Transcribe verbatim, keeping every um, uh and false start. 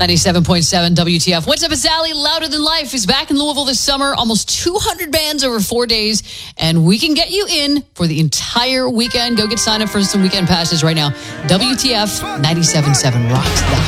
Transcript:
ninety-seven point seven W T F. What's up, it's Allie. Louder Than Life is back in Louisville this summer. Almost two hundred bands over four days. And we can get you in for the entire weekend. Go get signed up for some weekend passes right now. W T F ninety-seven point seven rocks the